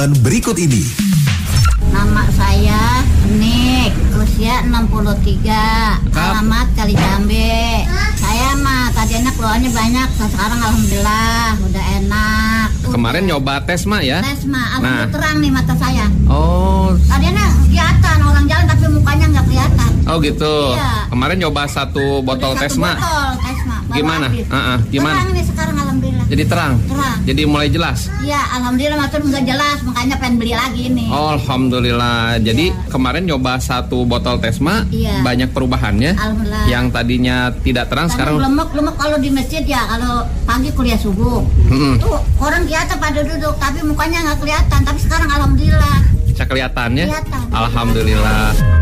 Berikut ini. Nama saya Nik, usia 63, alamat Kalijambe. Saya mah tadinya keluarnya banyak, sekarang alhamdulillah udah enak. Kemarin nyoba tes mah ya? Tes mah, alhamdulillah terang nih mata saya. Oh. Tadinya kelihatan orang jalan tapi mukanya nggak kelihatan. Oh gitu. Iya. Kemarin nyoba satu botol tes mah. Gimana? Gimana? Terang nih sekarang alhamdulillah. Jadi terang. Terang. Jadi mulai jelas. Iya, alhamdulillah matur nggak jelas, makanya pengen beli lagi nih. Oh, alhamdulillah. Jadi kemarin nyoba satu botol tesma, banyak perubahannya. Alhamdulillah. Yang tadinya tidak terang sekarang lemek kalau di masjid ya, kalau pagi kuliah subuh. Tuh orang kelihatan pada duduk, tapi mukanya nggak kelihatan. Tapi sekarang alhamdulillah. bisa kelihatannya. Kelihatan. Alhamdulillah.